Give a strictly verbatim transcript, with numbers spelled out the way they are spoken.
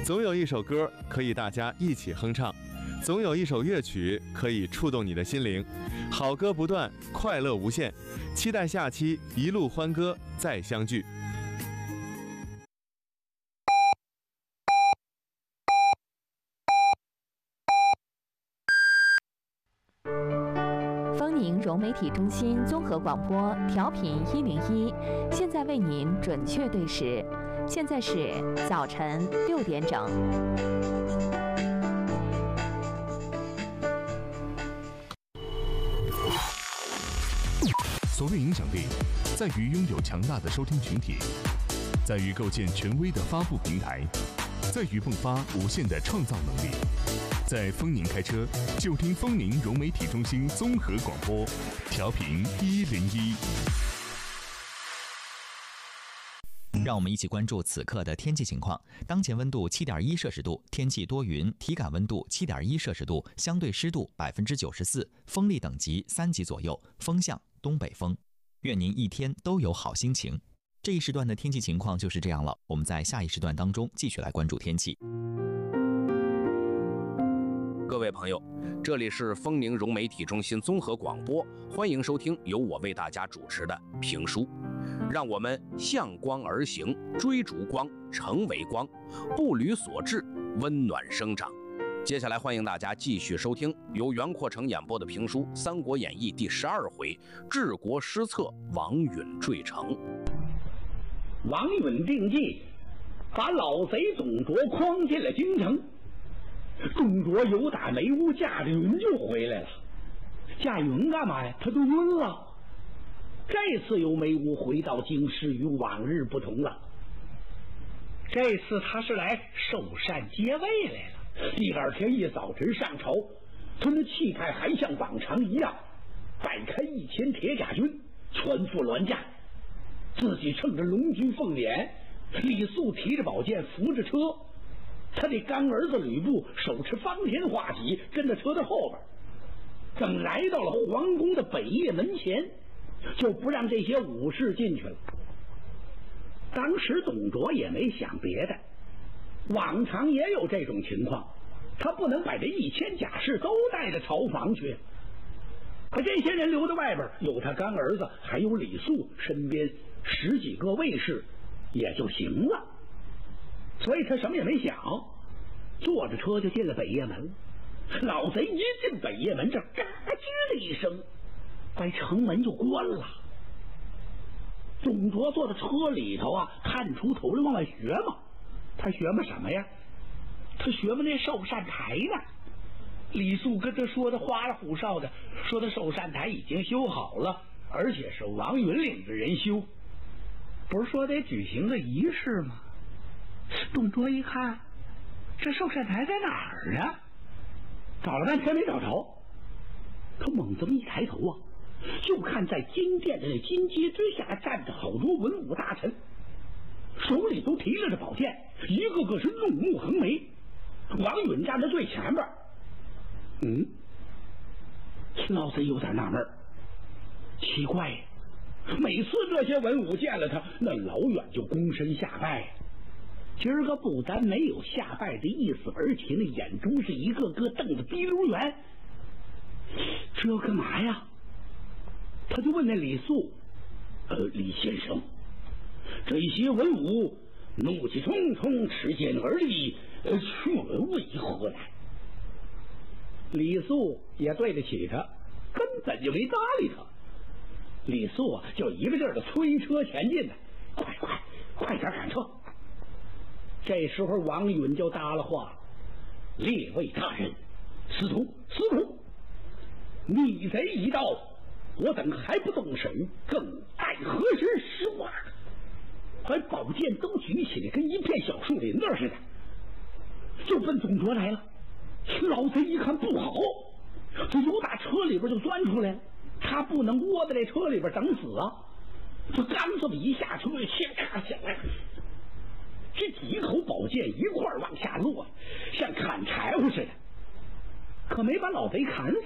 总有一首歌可以大家一起哼唱，总有一首乐曲可以触动你的心灵。好歌不断，快乐无限，期待下期一路欢歌再相聚。 丰宁融媒体中心综合广播调频一零一，现在为您准确对时，现在是早晨六点整。 所谓影响力，在于拥有强大的收听群体，在于构建权威的发布平台，在于迸发无限的创造能力。在丰宁开车，就听丰宁融媒体中心综合广播，调频一零一。 让我们一起关注此刻的天气情况。当前温度七点一摄氏度，天气多云，体感温度七点一摄氏度，相对湿度百分之九十四，风力等级三级左右，风向东北风。愿您一天都有好心情。这一时段的天气情况就是这样了，我们在下一时段当中继续来关注天气。 各位朋友，这里是丰宁融媒体中心综合广播，欢迎收听由我为大家主持的评书。让我们向光而行，追逐光，成为光，步履所至，温暖生长。接下来欢迎大家继续收听由袁阔成演播的评书《三国演义》第十二回治国失策，王允坠城。 王允定计，把老贼董卓诓进了京城。董卓由打梅屋驾着云就回来了，驾云干嘛呀？他都晕了。这次由梅屋回到京师，与往日不同了。这次他是来受禅接位来了。第二天一早晨上朝，他的气派还像往常一样，摆开一千铁甲军，全副銮驾，自己乘着龙驹凤辇，李肃提着宝剑扶着车，他的干儿子吕布手持方天画戟跟在车的后边。等来到了皇宫的北掖门前，就不让这些武士进去了。当时董卓也没想别的，往常也有这种情况，他不能把这一千甲士都带着朝房去，把这些人留在外边，有他干儿子还有李肃身边十几个卫士也就行了。所以他什么也没想，坐着车就进了北掖门。老贼一进北掖门，这嘎吱的一声，把城门就关了。董卓坐在车里头啊，探出头来往外学嘛。他学嘛什么呀？他学嘛那寿善台呢。李肃跟他说的花里胡哨的，说他寿善台已经修好了，而且是王允领着人修，不是说得举行个仪式吗？董卓一看，这寿善台在哪儿啊？找了半天没找着，他猛这么一抬头啊，就看在金殿的那金阶之下站着好多文武大臣，手里都提着这宝剑，一个个是怒目横眉。王允站在最前边，嗯，老贼有点纳闷，奇怪呀，每次这些文武见了他，那老远就躬身下拜。今儿个不但没有下拜的意思，而且那眼珠是一个个瞪得逼溜圆。这干嘛呀？他就问那李肃，呃，李先生，这些文武怒气冲冲，持剑而立，呃，却为何来？李肃也对得起他，根本就没搭理他。李肃啊，就一个劲儿的催车前进呢，快快快点赶车！这时候王允就搭了话了：“列位大人，司徒司徒，逆贼一到，我等还不动手，更待何时施瓦？”把宝剑都举起来，跟一片小树林子似的，就奔董卓来了。老贼一看不好，这由打车里边就钻出来了，他不能窝在这车里边等死啊！就刚这么一下车，先咔下来，这几口宝剑一块往下落，像砍柴火似的，可没把老贼砍死。